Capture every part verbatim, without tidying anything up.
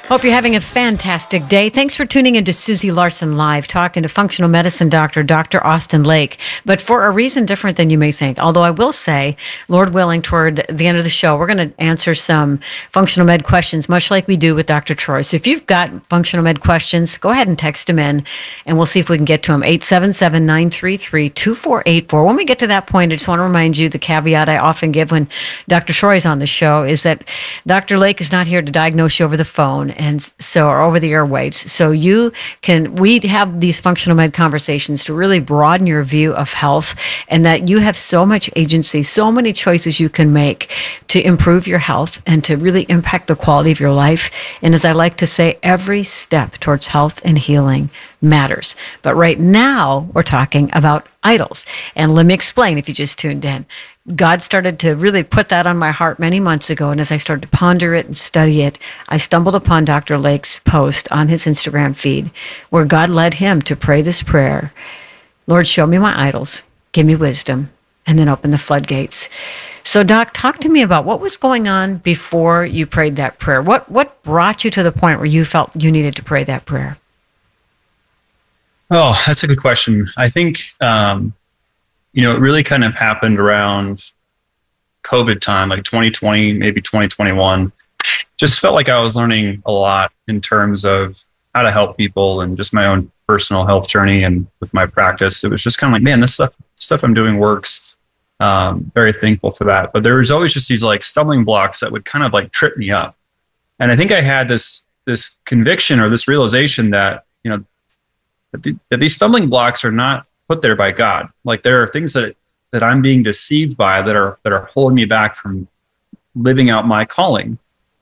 Hope you're having a fantastic day. Thanks for tuning into Susie Larson Live, talking to functional medicine doctor, Doctor Austin Lake, but for a reason different than you may think. Although I will say, Lord willing, toward the end of the show, we're going to answer some functional med questions, much like we do with Doctor Troy. So if you've got functional med questions, go ahead and text them in, and we'll see if we can get to them. eight seven seven, nine three three, two four eight four. When we get to that point, I just want to remind you the caveat I often give when Doctor Troy is on the show is that Doctor Lake is not here to diagnose you over the phone. And so, or over the airwaves. So you can, we have these functional med conversations to really broaden your view of health, and that you have so much agency, so many choices you can make to improve your health and to really impact the quality of your life. And as I like to say, every step towards health and healing matters. But right now we're talking about idols. And let me explain if you just tuned in. God started to really put that on my heart many months ago. And as I started to ponder it and study it, I stumbled upon Doctor Lake's post on his Instagram feed where God led him to pray this prayer: Lord, show me my idols, give me wisdom, and then open the floodgates. So Doc, talk to me about what was going on before you prayed that prayer. What, what brought you to the point where you felt you needed to pray that prayer? Oh, that's a good question. I think, um, you know, it really kind of happened around COVID time, like twenty twenty, maybe twenty twenty-one. Just felt like I was learning a lot in terms of how to help people and just my own personal health journey. And with my practice, it was just kind of like, man, this stuff, stuff I'm doing works. Um, very thankful for that. But there was always just these like stumbling blocks that would kind of like trip me up. And I think I had this, this conviction or this realization that, you know, that, the, that these stumbling blocks are not put there by God. Like there are things that that I'm being deceived by that are that are holding me back from living out my calling.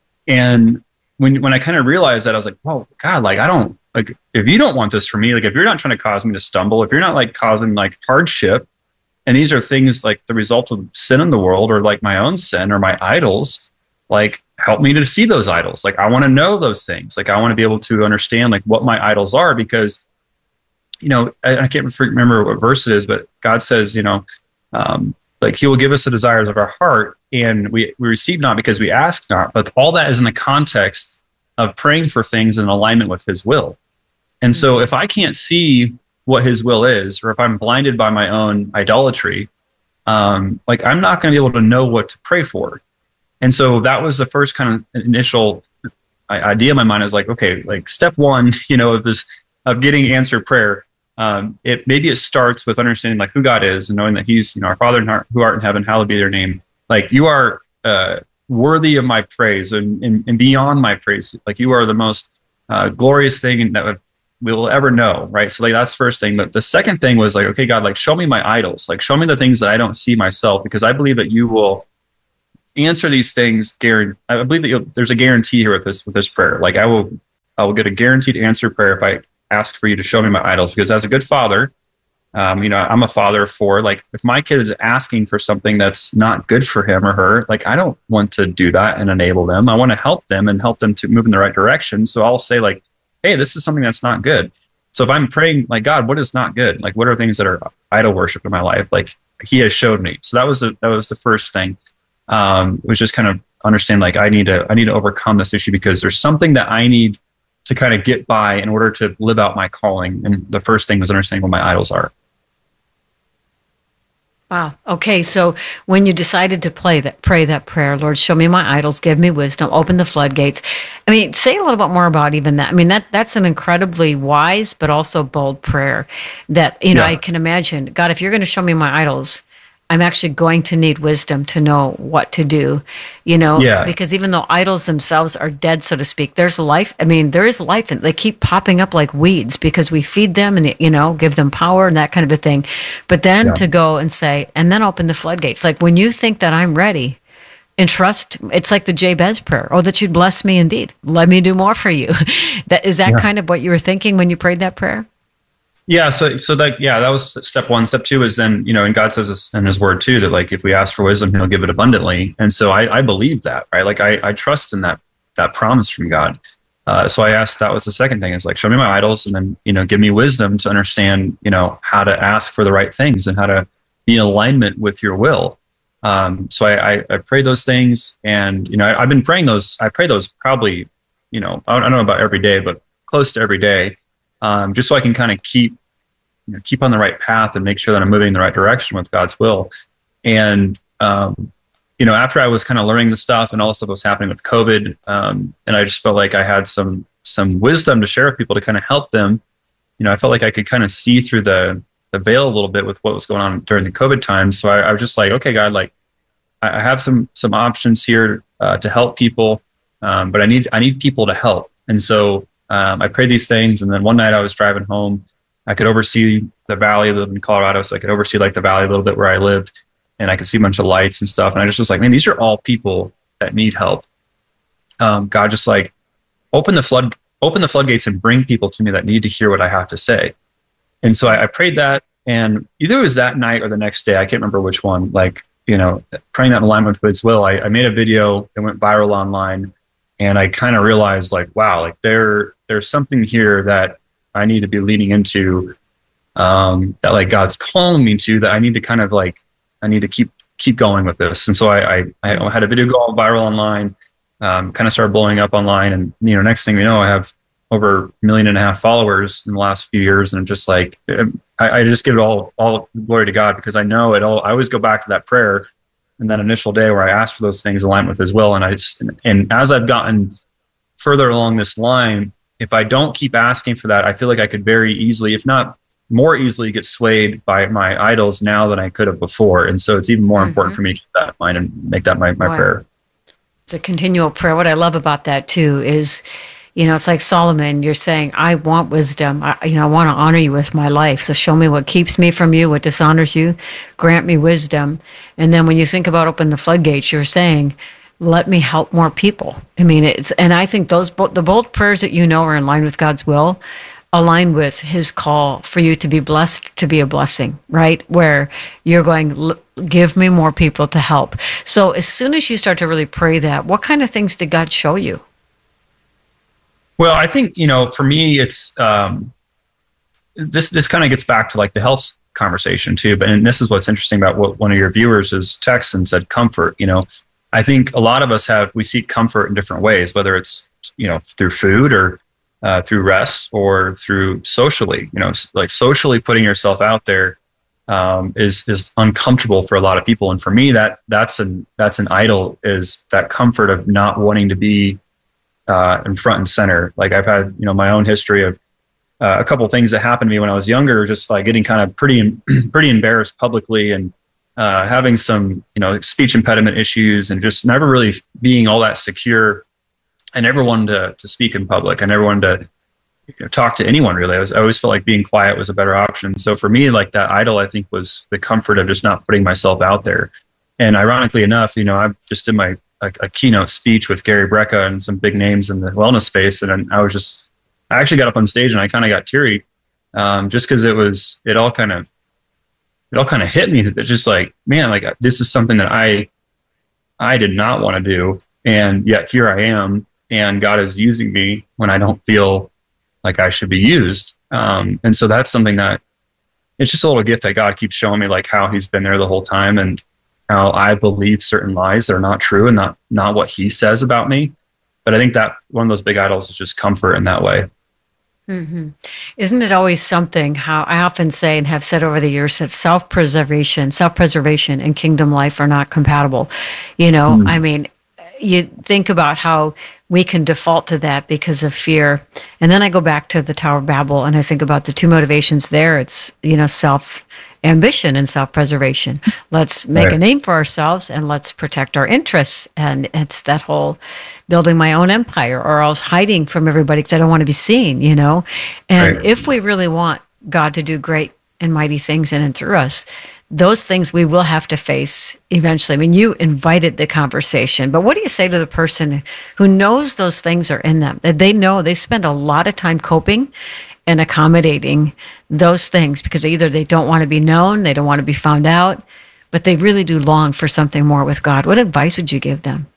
And when when I kind of realized that, I was like, "Whoa, God! Like I don't like if you don't want this for me. Like if you're not trying to cause me to stumble, if you're not like causing like hardship, and these are things like the result of sin in the world, or like my own sin or my idols, like help me to see those idols. Like I want to know those things. Like I want to be able to understand like what my idols are because." You know, I, I can't remember what verse it is, but God says, you know, um, like he will give us the desires of our heart, and we, we receive not because we ask not, but all that is in the context of praying for things in alignment with his will. And mm-hmm. so if I can't see what his will is, or if I'm blinded by my own idolatry, um, like I'm not going to be able to know what to pray for. And so that was the first kind of initial idea in my mind. I was like, okay, like step one, you know, of this, of getting answered prayer. Um, it maybe it starts with understanding like who God is and knowing that he's, you know, our Father who art in heaven, hallowed be their name. Like you are uh, worthy of my praise and, and, and beyond my praise. Like you are the most uh, glorious thing that we will ever know. Right. So like that's the first thing. But the second thing was like, okay, God, like show me my idols, like show me the things that I don't see myself, because I believe that you will answer these things. Guarantee. I believe that you'll, there's a guarantee here with this, with this prayer. Like I will, I will get a guaranteed answer prayer if I ask for you to show me my idols, because as a good father, um, you know, I'm a father for like, if my kid is asking for something that's not good for him or her, like, I don't want to do that and enable them. I want to help them and help them to move in the right direction. So I'll say like, hey, this is something that's not good. So if I'm praying like, God, what is not good? Like, what are things that are idol worship in my life? Like he has showed me. So that was the, that was the first thing. Um, it was just kind of understand, like, I need to, I need to overcome this issue because there's something that I need to kind of get by in order to live out my calling. And the first thing was understanding what my idols are. Wow. Okay. So when you decided to play that, pray that prayer, Lord, show me my idols, give me wisdom, open the floodgates. I mean, say a little bit more about even that. I mean, that that's an incredibly wise, but also bold prayer that, you know, yeah. I can imagine, God, if you're going to show me my idols, I'm actually going to need wisdom to know what to do, you know, yeah. because even though idols themselves are dead, so to speak, there's life. I mean, there is life and they keep popping up like weeds because we feed them and, you know, give them power and that kind of a thing. But then yeah. to go and say, and then open the floodgates. Like when you think that I'm ready and trust, it's like the Jabez prayer. Oh, that you'd bless me indeed. Let me do more for you. That is that yeah. kind of what you were thinking when you prayed that prayer? Yeah. So, so that, yeah, that was step one. Step two is then, you know, and God says this in his word too, that like, if we ask for wisdom, he'll give it abundantly. And so I, I believe that, right? Like I, I trust in that, that promise from God. Uh, so I asked, that was the second thing, is like, show me my idols and then, you know, give me wisdom to understand, you know, how to ask for the right things and how to be in alignment with your will. Um, so I, I, I prayed those things and, you know, I, I've been praying those, I pray those probably you know, I don't know about every day, but close to every day, um, just so I can kind of keep, you know, keep on the right path and make sure that I'm moving in the right direction with God's will. And, um, you know, after I was kind of learning the stuff and all the stuff that was happening with COVID, um, and I just felt like I had some, some wisdom to share with people to kind of help them. You know, I felt like I could kind of see through the, the veil a little bit with what was going on during the COVID time. So I, I was just like, okay, God, like I, I have some, some options here uh, to help people, um, but I need, I need people to help. And so um, I prayed these things. And then one night I was driving home, I could oversee the valley. I lived in Colorado, so I could oversee like the valley a little bit where I lived, and I could see a bunch of lights and stuff. And I just was like, man, these are all people that need help. Um, God just like open the flood, open the floodgates and bring people to me that need to hear what I have to say. And so I, I prayed that, and either it was that night or the next day, I can't remember which one, like, you know, praying that in alignment with His will, I, I made a video that went viral online, and I kind of realized like, wow, like there, there's something here that I need to be leaning into, um, that like God's calling me to, that I need to kind of like, I need to keep, keep going with this. And so I, I, I had a video go viral online, um, kind of started blowing up online. And, you know, next thing you know, I have over a million and a half followers in the last few years. And just like, I, I just give it all, all glory to God, because I know it all. I always go back to that prayer and that initial day where I asked for those things aligned with His will. And I just, and as I've gotten further along this line, if I don't keep asking for that, I feel like I could very easily, if not more easily, get swayed by my idols now than I could have before. And so it's even more mm-hmm. important for me to keep that in mind and make that my, my wow. prayer. It's a continual prayer. What I love about that too is, you know, it's like Solomon, you're saying, I want wisdom. I, you know, I want to honor you with my life. So show me what keeps me from you, what dishonors you, grant me wisdom. And then when you think about open the floodgates, you're saying, let me help more people. I mean, it's, and I think those, the bold prayers that you know are in line with God's will, align with His call for you to be blessed, to be a blessing, right? Where you're going, give me more people to help. So as soon as you start to really pray that, what kind of things did God show you? Well, I think, you know, for me, it's, um, this, this kind of gets back to like the health conversation too. But, and this is what's interesting about what one of your viewers is text and said comfort. You know, I think a lot of us have, we seek comfort in different ways, whether it's, you know, through food or uh, through rest or through socially, you know, like socially putting yourself out there um, is, is uncomfortable for a lot of people. And for me, that that's an, that's an idol, is that comfort of not wanting to be uh, in front and center. Like I've had, you know, my own history of uh, a couple of things that happened to me when I was younger, just like getting kind of pretty, pretty embarrassed publicly, and uh, having some, you know, speech impediment issues, and just never really being all that secure. I never wanted to, to speak in public. I never wanted to, you know, talk to anyone really. I, was, I always felt like being quiet was a better option. So for me, like that idol, I think, was the comfort of just not putting myself out there. And ironically enough, you know, I just did my a, a keynote speech with Gary Brecka and some big names in the wellness space, and I was just, I actually got up on stage and I kind of got teary, um, just because it was, it all kind of, it all kind of hit me that it's just like, man, like this is something that I, I did not want to do, and yet here I am. And God is using me when I don't feel like I should be used. Um, and so that's something that, it's just a little gift that God keeps showing me, like how He's been there the whole time, and how I believe certain lies that are not true and not, not what He says about me. But I think that one of those big idols is just comfort in that way. Mm-hmm. Isn't it always something how I often say and have said over the years that self-preservation, self-preservation and kingdom life are not compatible. You know, mm. I mean, you think about how we can default to that because of fear. And then I go back to the Tower of Babel and I think about the two motivations there. It's, you know, self-ambition and self-preservation. Let's make right. a name for ourselves and let's protect our interests. And it's that whole building my own empire, or else hiding from everybody because I don't want to be seen, you know. And right. if we really want God to do great and mighty things in and through us, those things we will have to face eventually. I mean, you invited the conversation, but what do you say to the person who knows those things are in them, that they know they spend a lot of time coping and accommodating those things because either they don't want to be known, they don't want to be found out, but they really do long for something more with God? What advice would you give them?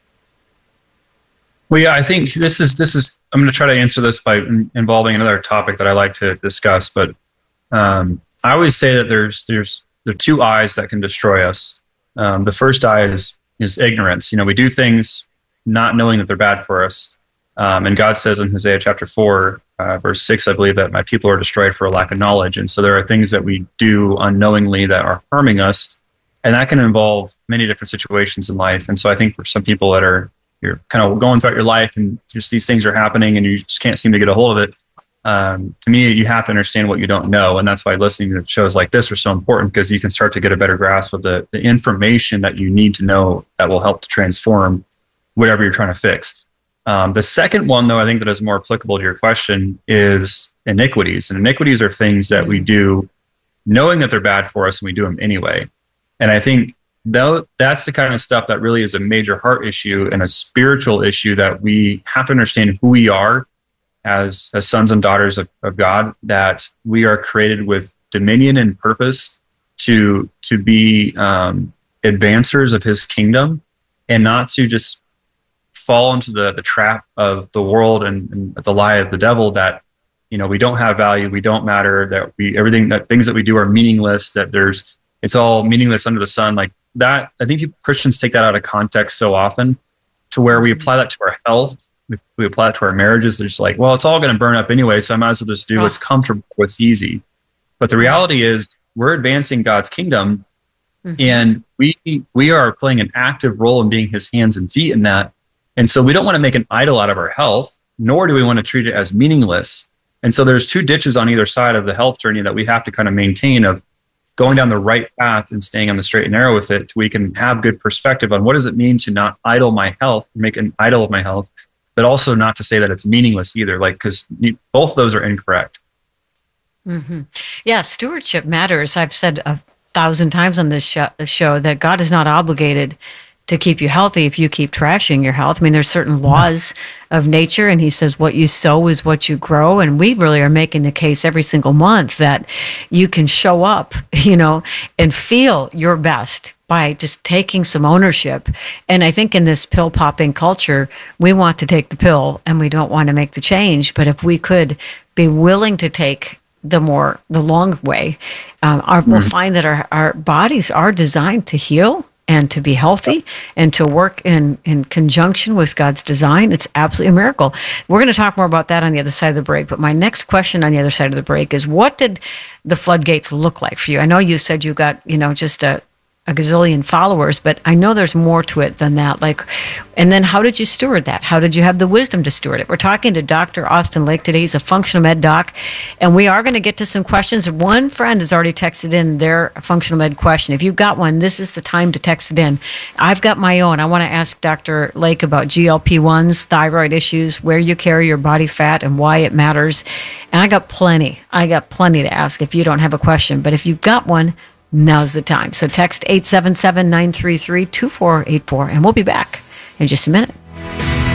Well, yeah, I think this is, this is, I'm going to try to answer this by in, involving another topic that I like to discuss, but um, I always say that there's, there's, there are two eyes that can destroy us. Um, the first eye is is ignorance. You know, we do things not knowing that they're bad for us. Um, and God says in Hosea chapter four, uh, verse six, I believe, that my people are destroyed for a lack of knowledge. And so there are things that we do unknowingly that are harming us. And that can involve many different situations in life. And so I think for some people that are, you're kind of going throughout your life and just these things are happening and you just can't seem to get a hold of it. Um, to me, you have to understand what you don't know. And that's why listening to shows like this are so important, because you can start to get a better grasp of the, the information that you need to know that will help to transform whatever you're trying to fix. Um, the second one, though, I think that is more applicable to your question is iniquities. And iniquities are things that we do knowing that they're bad for us and we do them anyway. And I think though that's the kind of stuff that really is a major heart issue and a spiritual issue that we have to understand who we are as, as sons and daughters of, of God, that we are created with dominion and purpose to, to be um, advancers of His kingdom, and not to just fall into the, the trap of the world and, and the lie of the devil that, you know, we don't have value, we don't matter, that we, everything, that things that we do are meaningless, that there's, it's all meaningless under the sun. Like that, I think people, Christians take that out of context so often, to where we apply that to our health, we, we apply it to our marriages. They're just like, well, it's all going to burn up anyway, so I might as well just do what's comfortable, what's easy. But the reality is we're advancing God's kingdom, mm-hmm. and we we are playing an active role in being His hands and feet in that. And so we don't want to make an idol out of our health, nor do we want to treat it as meaningless. And so there's two ditches on either side of the health journey that we have to kind of maintain, of going down the right path and staying on the straight and narrow with it, so we can have good perspective on what does it mean to not idle my health, make an idol of my health, but also not to say that it's meaningless either, like, because both of those are incorrect. Mm-hmm. Yeah, stewardship matters. I've said a thousand times on this show, show that God is not obligated to keep you healthy if you keep trashing your health. I mean, there's certain laws of nature, and He says what you sow is what you grow. And we really are making the case every single month that you can show up, you know, and feel your best by just taking some ownership. And I think in this pill popping culture, we want to take the pill and we don't want to make the change. But if we could be willing to take the more, the long way, um, our, mm-hmm. we'll find that our, our bodies are designed to heal and to be healthy and to work in, in conjunction with God's design. It's absolutely a miracle. We're going to talk more about that on the other side of the break. But my next question on the other side of the break is, what did the floodgates look like for you? I know you said you got, you know, just a, a gazillion followers, but I know there's more to it than that. Like, and then how did you steward that? How did you have the wisdom to steward it? We're talking to Doctor Austin Lake today. He's a functional med doc, and we are going to get to some questions. One friend has already texted in their functional med question. If you've got one, this is the time to text it in. I've got my own. I want to ask Doctor Lake about G L P ones, thyroid issues, where you carry your body fat and why it matters. And I got plenty. I got plenty to ask if you don't have a question. But if you've got one, now's the time. So text eight seven seven, nine three three, two four eight four, and we'll be back in just a minute.